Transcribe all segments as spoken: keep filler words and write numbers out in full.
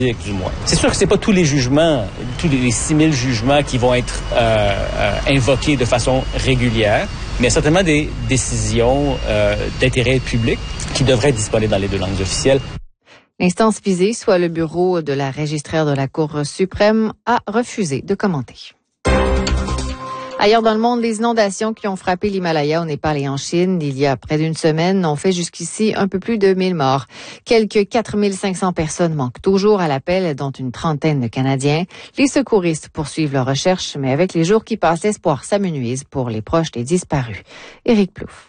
Du moins. C'est sûr que c'est pas tous les jugements, tous les six mille jugements qui vont être euh, euh, invoqués de façon régulière, mais il y a certainement des décisions euh, d'intérêt public qui devraient être disponibles dans les deux langues officielles. L'instance visée, soit le bureau de la registraire de la Cour suprême, a refusé de commenter. Ailleurs dans le monde, les inondations qui ont frappé l'Himalaya au Népal et en Chine il y a près d'une semaine ont fait jusqu'ici un peu plus de mille morts. Quelques quatre mille cinq cents personnes manquent toujours à l'appel, dont une trentaine de Canadiens. Les secouristes poursuivent leurs recherches, mais avec les jours qui passent, l'espoir s'amenuise pour les proches des disparus. Éric Plouffe.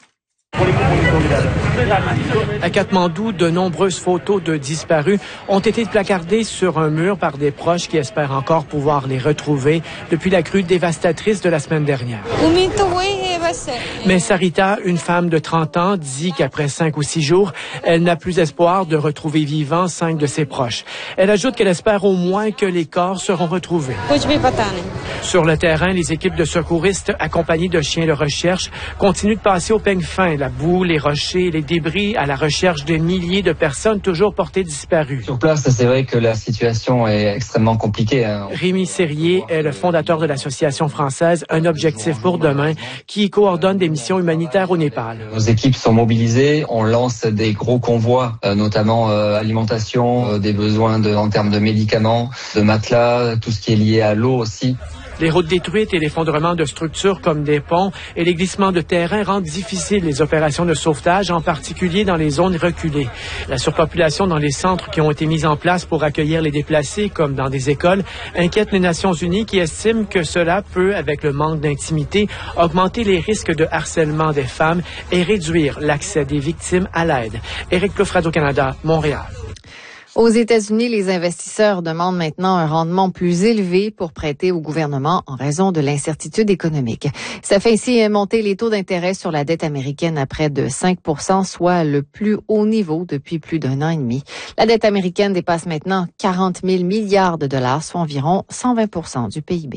À Katmandou, de nombreuses photos de disparus ont été placardées sur un mur par des proches qui espèrent encore pouvoir les retrouver depuis la crue dévastatrice de la semaine dernière. Mais Sarita, une femme de trente ans, dit qu'après cinq ou six jours, elle n'a plus espoir de retrouver vivants cinq de ses proches. Elle ajoute qu'elle espère au moins que les corps seront retrouvés. Sur le terrain, les équipes de secouristes accompagnées de chiens de recherche continuent de passer au peigne fin, la boue, les rochers, les débris à la recherche de milliers de personnes toujours portées disparues. Sur place, c'est vrai que la situation est extrêmement compliquée. Hein. Rémi Serrier est le fondateur de l'association française Un objectif pour demain qui coordonne des missions humanitaires au Népal. Nos équipes sont mobilisées, on lance des gros convois, euh, notamment euh, alimentation, euh, des besoins de, en termes de médicaments, de matelas, tout ce qui est lié à l'eau aussi. Les routes détruites et l'effondrement de structures comme des ponts et les glissements de terrain rendent difficiles les opérations de sauvetage, en particulier dans les zones reculées. La surpopulation dans les centres qui ont été mis en place pour accueillir les déplacés, comme dans des écoles, inquiète les Nations unies qui estiment que cela peut, avec le manque d'intimité, augmenter les risques de harcèlement des femmes et réduire l'accès des victimes à l'aide. Éric Plouffe, Radio-Canada, Montréal. Aux États-Unis, les investisseurs demandent maintenant un rendement plus élevé pour prêter au gouvernement en raison de l'incertitude économique. Ça fait ainsi monter les taux d'intérêt sur la dette américaine à près de cinq pour cent, soit le plus haut niveau depuis plus d'un an et demi. La dette américaine dépasse maintenant quarante mille milliards de dollars, soit environ cent vingt pour cent du P I B.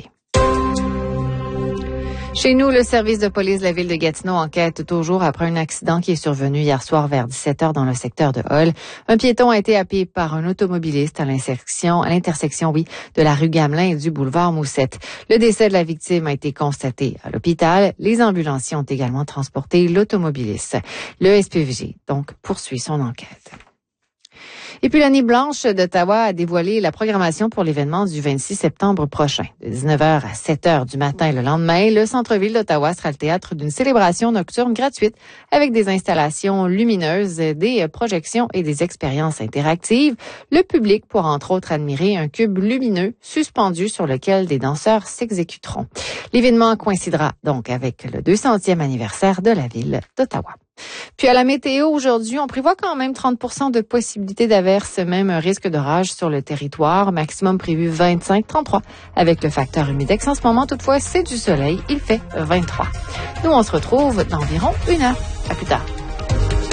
Chez nous, le service de police de la ville de Gatineau enquête toujours après un accident qui est survenu hier soir vers dix-sept heures dans le secteur de Hull. Un piéton a été happé par un automobiliste à l'intersection, à l'intersection, oui, de la rue Gamelin et du boulevard Moussette. Le décès de la victime a été constaté à l'hôpital. Les ambulanciers ont également transporté l'automobiliste. Le S P V G, donc, poursuit son enquête. Et puis la Nuit blanche d'Ottawa a dévoilé la programmation pour l'événement du vingt-six septembre prochain. De dix-neuf heures à sept heures du matin le lendemain, le centre-ville d'Ottawa sera le théâtre d'une célébration nocturne gratuite avec des installations lumineuses, des projections et des expériences interactives. Le public pourra entre autres admirer un cube lumineux suspendu sur lequel des danseurs s'exécuteront. L'événement coïncidera donc avec le deux centième anniversaire de la ville d'Ottawa. Puis à la météo, aujourd'hui, on prévoit quand même trente pour cent de possibilités d'averses, même un risque d'orage sur le territoire. Maximum prévu vingt-cinq à trente-trois avec le facteur humidex. En ce moment, toutefois, c'est du soleil. Il fait vingt-trois. Nous, on se retrouve dans environ une heure. À plus tard.